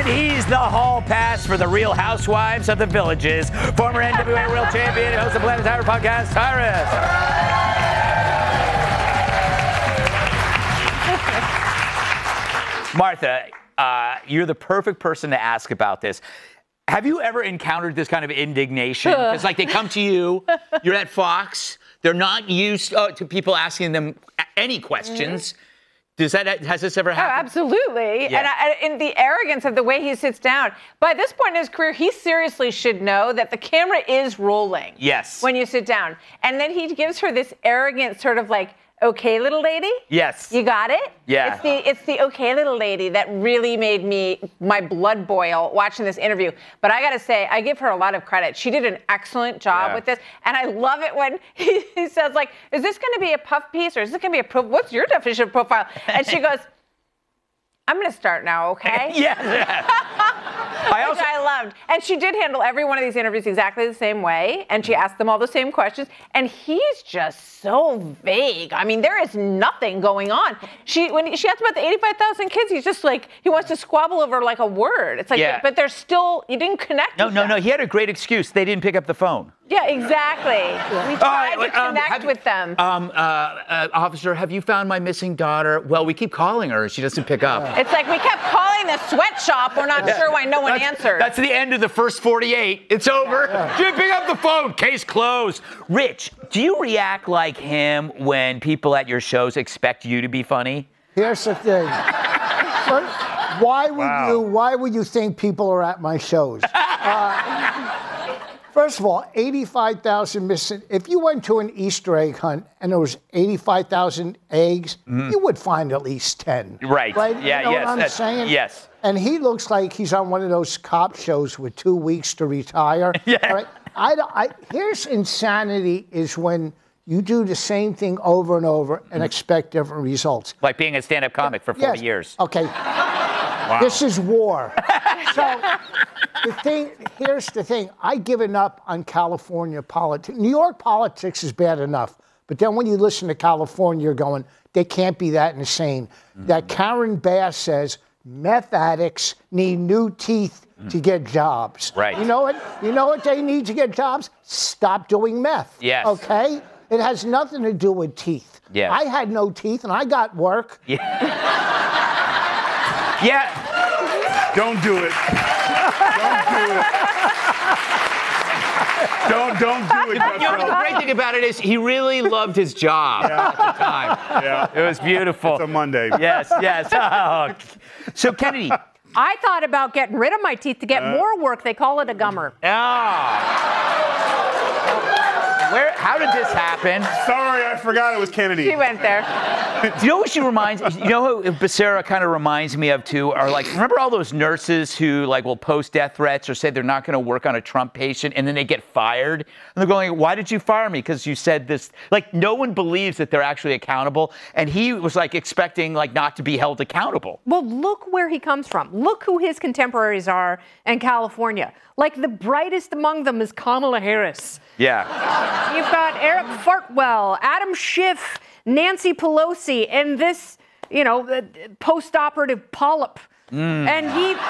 He's the hall pass for the Real Housewives of the Villages. Former NWA World Champion, host of Planet Tyrus podcast, Tyrus. Martha, you're the perfect person to ask about this. Have you ever encountered this kind of indignation? It's like they come to you, you're at Fox, they're not used to people asking them any questions. Has this ever happened? Oh, absolutely. Yeah. And in the arrogance of the way he sits down. By this point in his career, he seriously should know that the camera is rolling. Yes. When you sit down. And then he gives her this arrogant sort of like, okay, little lady? Yes. You got it? Yeah. It's the okay, little lady that really made my blood boil watching this interview. But I got to say, I give her a lot of credit. She did an excellent job with this. And I love it when he says, like, is this going to be a puff piece or is this going to be what's your definition of profile? And she goes, I'm going to start now, okay? Yes. Which I loved. And she did handle every one of these interviews exactly the same way. And she asked them all the same questions. And he's just so vague. I mean, there is nothing going on. When she asked about the 85,000 kids, he's just like, he wants to squabble over like a word. It's like, but there's still, you didn't connect with them. No, he had a great excuse. They didn't pick up the phone. Yeah, exactly. We tried to connect with them. Officer, have you found my missing daughter? Well, we keep calling her. She doesn't pick up. It's like we kept calling the sweatshop. We're not sure why no one answered. That's the end of the first 48. It's over. Didn't pick up the phone. Case closed. Rich, do you react like him when people at your shows expect you to be funny? Here's the thing. Why would you think people are at my shows? First of all, 85,000 missing. If you went to an Easter egg hunt and there was 85,000 eggs, you would find at least 10. Right. Yeah, you know what I'm saying? Yes. And he looks like he's on one of those cop shows with 2 weeks to retire. Yeah. All right? Here's insanity is when you do the same thing over and over and expect different results. Like being a stand-up comic for 40 years. Okay. Wow. This is war. So here's the thing. I've given up on California politics. New York politics is bad enough. But then when you listen to California, you're going, they can't be that insane. That Karen Bass says meth addicts need new teeth to get jobs. Right. You know what they need to get jobs? Stop doing meth. Yes. Okay? It has nothing to do with teeth. Yes. I had no teeth and I got work. Yeah. Don't do it. Don't do it. You know, the great thing about it is he really loved his job at the time. Yeah. It was beautiful. It's a Monday. Yes. Oh. So, Kennedy. I thought about getting rid of my teeth to get more work. They call it a gummer. How did this happen? Sorry, I forgot it was Kennedy. She went there. Do you know what she reminds? You know who Becerra kind of reminds me of too? Are like, remember all those nurses who like will post death threats or say they're not going to work on a Trump patient and then they get fired? And they're going, why did you fire me? Because you said this. Like no one believes that they're actually accountable. And he was like expecting like not to be held accountable. Well, look where he comes from. Look who his contemporaries are in California. Like the brightest among them is Kamala Harris. Yeah. You've got Eric Fartwell, Adam Schiff, Nancy Pelosi, and this, post-operative polyp. And he